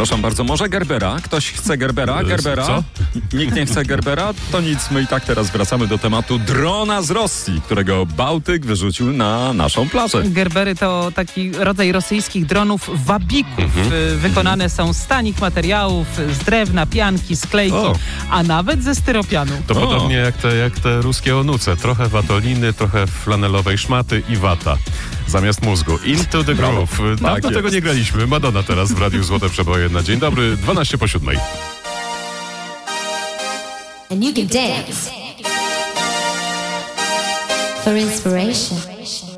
Przepraszam bardzo, może Gerbera? Ktoś chce Gerbera? Gerbera? Co? Nikt nie chce Gerbera? To nic, my i tak teraz wracamy do tematu drona z Rosji, którego Bałtyk wyrzucił na naszą plażę. Gerbery to taki rodzaj rosyjskich dronów wabików. Wykonane są z tanich materiałów, z drewna, pianki, sklejki, a nawet ze styropianu. To podobnie jak te ruskie onuce. Trochę watoliny, trochę flanelowej szmaty i wata. Zamiast mózgu. Into the groove. Dawno tego nie graliśmy. Madonna teraz w Radiu Złote Przeboje na dzień dobry, 12:07. And you can dance for inspiration.